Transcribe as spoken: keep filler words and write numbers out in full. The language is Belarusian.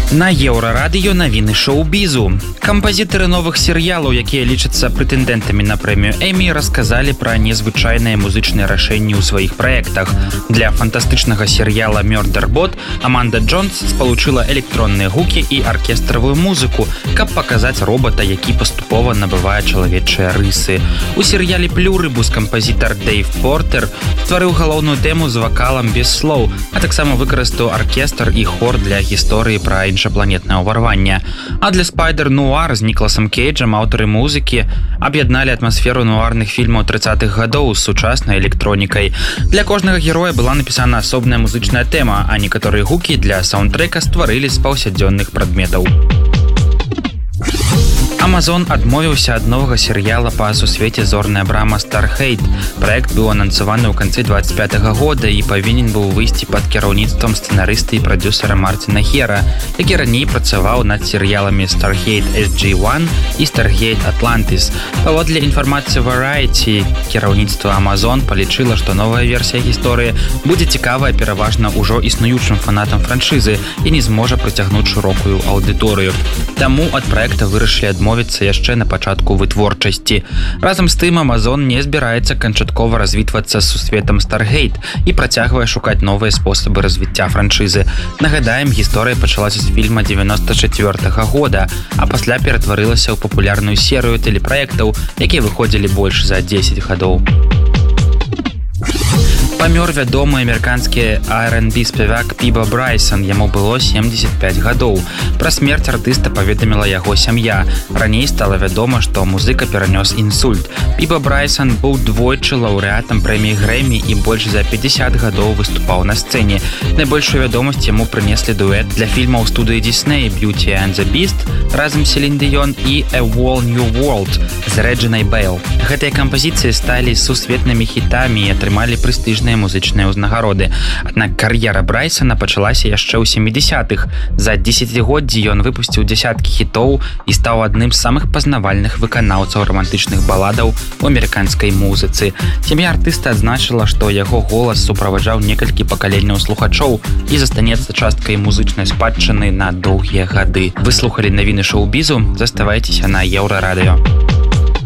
На Еўрарадыё навіны шоу-бізу. Кампазітары новых серыялаў, якія лічацца прэтэндэнтамі на прэмію Эмі, расказалі пра незвычайныя музычныя рашэнні ў сваіх праектах. Для фантастычнага серыяла «Мёрдер-бот» Аманда Джонс спалучыла электронныя гукі і аркестравую музыку, каб паказаць робота, які паступова набывае чалавечыя рысы. У серыяле «Плюрыбус» кампазітар Дэйв Портер стварыў галоўную тэму з вакалам без слоў, а таксама выкарыстаў аркестр і хор для гісторыі пра іншапланетнае ўварванне. А для «Спайдер-нуар» з Нікаласам Кейджам аўтары музыкі аб'ядналі атмасферу нуарных фільмаў трыццатых гадоў з сучаснай электронікай. Для кожнага героя была напісана асобная музычная тэма, а некаторыя гукі для саундтрэка стварылі з паўсядзённых прадметаў. Amazon адмовіўся ад новага серыяла па сусвеце «Зорная брама» «Старгейт». Праект быў анансаваны ў канцы двадцать пятага года і павінен быў выйсці пад кіраўніцтвам сцэнарыста і прадзюсара Мартина Хера, які раней працаваў над серыяламі «Stargate эс джі один» і «Stargate Atlantis». Паводле інфармацыі Variety, кіраўніцтва Amazon палічыла, што новая версія гісторыі будзе цікавая пераважна ўжо існуючым фанатам франшызы і не зможа прыцягнуць шырокую аўдыторыю. Таму ад праекта вырашылі адмовіцца яшчэ на пачатку вытворчасці. Разам з тым, Amazon не збіраецца канчаткова развітвацца з сусветам Stargate і працягвае шукаць новыя спосабы развіцця франшызы. Нагадаем, гісторыя пачалася з фільма девяносто четвёртага года, а пасля ператварылася ў папулярную серыю тэлепраектаў, якія выходзілі больш за дзесяць гадоў. Памёр вядомы амерыканскі ар энд би спявак Піба Брайсон, яму было семьдесят пять гадоў. Пра смерць артыста паведаміла яго сям'я. Раней стала вядома, што музыка перанёс інсульт. Піба Брайсон быў двойчы лаўрэатам прэміі Грэмі і больш за пятьдесят гадоў выступаў на сцэне. Найбольшую вядомасць яму прынеслі дуэт для фільмаў студыі Disney «Beauty and the Beast» разам з Селін Дыён і «A Whole New World» з Рэджынай Бэйл. Гэтыя кампазіцыі сталі сусветнымі хітамі і атрымалі прэстыжныя музычныя ўзнагароды. Аднак кар'ера Брайсона пачалася яшчэ ў сямідзесятых. За дзесяцігоддзі ён выпусціў дзясяткі хітоў і стаў адным з самых пазнавальных выканаўцаў рамантычных баладаў у амерыканскай музыцы. Сям'я артыста адзначыла, што яго голас суправаджаў некалькі пакаленняў слухачоў і застанецца часткай музычнай спадчыны на доўгія гады. Вы слухалі навіны шоу-бізу, заставайцеся на Еўрарадыё.